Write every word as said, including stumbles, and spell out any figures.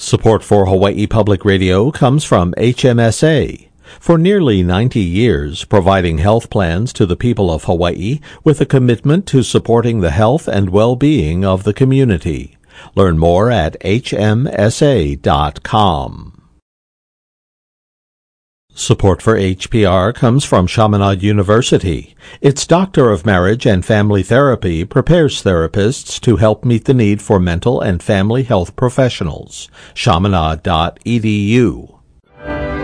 Support for Hawaii Public Radio comes from H M S A. For nearly ninety years, providing health plans to the people of Hawaii with a commitment to supporting the health and well-being of the community. Learn more at H M S A dot com. Support for H P R comes from Chaminade University. Its Doctor of Marriage and Family Therapy prepares therapists to help meet the need for mental and family health professionals. Chaminade dot E D U.